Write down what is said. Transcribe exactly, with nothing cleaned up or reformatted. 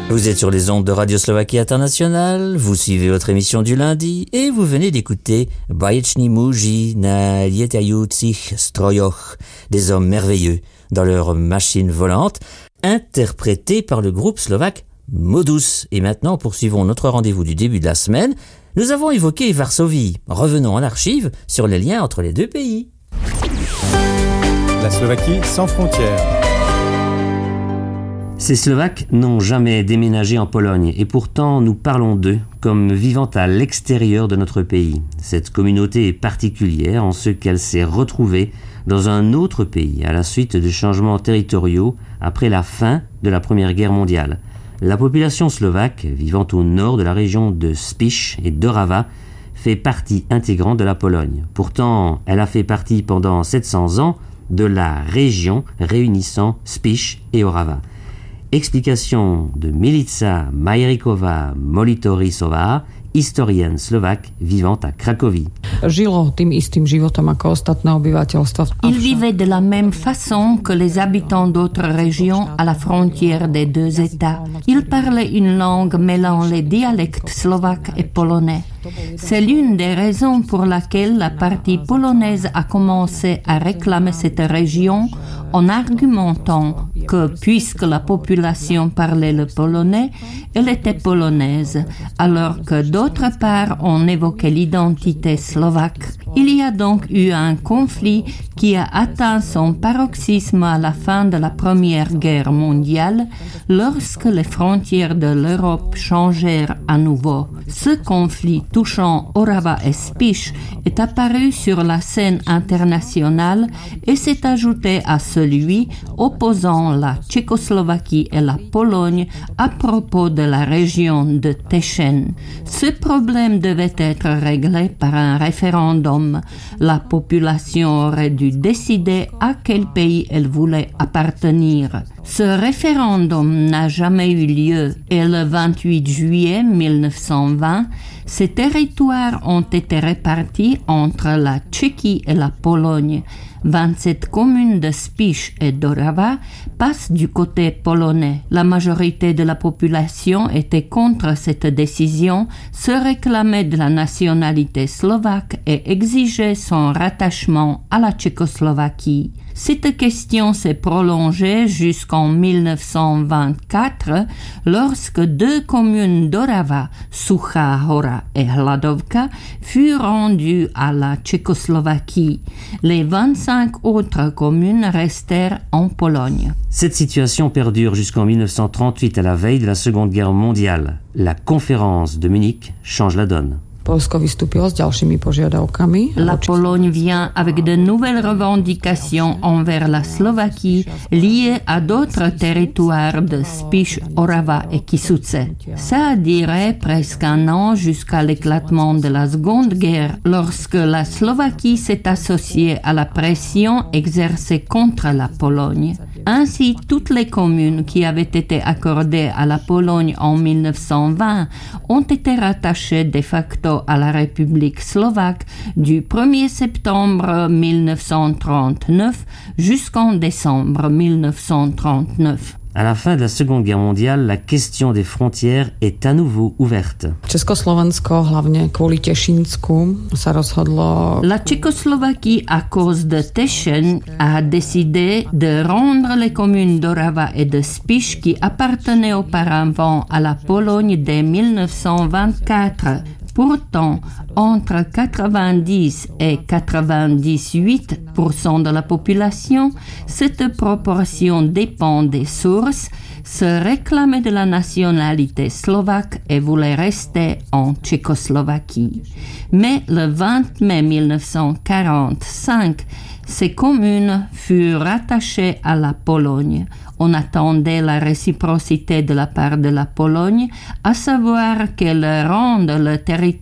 Vous êtes sur les ondes de Radio Slovaquie International, vous suivez votre émission du lundi et vous venez d'écouter Bajeczni muži na lietajúcich strojoch, des hommes merveilleux dans leur machine volante, interprété par le groupe slovaque Modus. Et maintenant, poursuivons notre rendez-vous du début de la semaine. Nous avons évoqué Varsovie. Revenons en archive sur les liens entre les deux pays. La Slovaquie sans frontières. Ces Slovaques n'ont jamais déménagé en Pologne et pourtant nous parlons d'eux comme vivant à l'extérieur de notre pays. Cette communauté est particulière en ce qu'elle s'est retrouvée dans un autre pays à la suite de changements territoriaux après la fin de la Première Guerre mondiale. La population slovaque vivant au nord de la région de Spiš et d'Orava fait partie intégrante de la Pologne. Pourtant, elle a fait partie pendant sept cents ans de la région réunissant Spiš et Orava. Explication de Milica Majerikova-Molitorisová, historienne slovaque vivant à Cracovie. Il vivait de la même façon que les habitants d'autres régions à la frontière des deux États. Il parlait une langue mêlant les dialectes slovaques et polonais. C'est l'une des raisons pour laquelle la partie polonaise a commencé à réclamer cette région en argumentant que, puisque la population parlait le polonais, elle était polonaise, alors que d'autre part on évoquait l'identité slovaque. Il y a donc eu un conflit qui a atteint son paroxysme à la fin de la Première Guerre mondiale, lorsque les frontières de l'Europe changèrent à nouveau. Ce conflit touchant Orava et Spiš est apparu sur la scène internationale et s'est ajouté à celui opposant la Tchécoslovaquie et la Pologne à propos de la région de Teschen. Ce problème devait être réglé par un référendum. La population aurait dû décider à quel pays elle voulait appartenir. Ce référendum n'a jamais eu lieu et le vingt-huit juillet mille neuf cent vingt, ces territoires ont été répartis entre la Tchéquie et la Pologne. vingt-sept communes de Spiš et d'Orava passent du côté polonais. La majorité de la population était contre cette décision, se réclamait de la nationalité slovaque et exigeait son rattachement à la Tchécoslovaquie. Cette question s'est prolongée jusqu'en mille neuf cent vingt-quatre, lorsque deux communes d'Orava, Suchá Hora et Hladovka, furent rendues à la Tchécoslovaquie. Les vingt-cinq autres communes restèrent en Pologne. Cette situation perdure jusqu'en mille neuf cent trente-huit, à la veille de la Seconde Guerre mondiale. La conférence de Munich change la donne. La Pologne vient avec de nouvelles revendications envers la Slovaquie liées à d'autres territoires de Spiš, Orava et Kisuce. Ça a duré presque un an jusqu'à l'éclatement de la Seconde Guerre, lorsque la Slovaquie s'est associée à la pression exercée contre la Pologne. Ainsi, toutes les communes qui avaient été accordées à la Pologne en mille neuf cent vingt ont été rattachées de facto à la République slovaque du premier septembre mille neuf cent trente-neuf jusqu'en décembre mille neuf cent trente-neuf. À la fin de la Seconde Guerre mondiale, la question des frontières est à nouveau ouverte. La Tchécoslovaquie, à cause de Teschen, a décidé de rendre les communes d'Orava et de Spiš qui appartenaient auparavant à la Pologne dès mille neuf cent vingt-quatre. Pourtant, entre quatre-vingt-dix et quatre-vingt-dix-huit pour cent de la population, cette proportion dépend des sources, se réclamait de la nationalité slovaque et voulait rester en Tchécoslovaquie. Mais le vingt mai mille neuf cent quarante-cinq, ces communes furent rattachées à la Pologne. On attendait la réciprocité de la part de la Pologne, à savoir qu'elle rende le territoire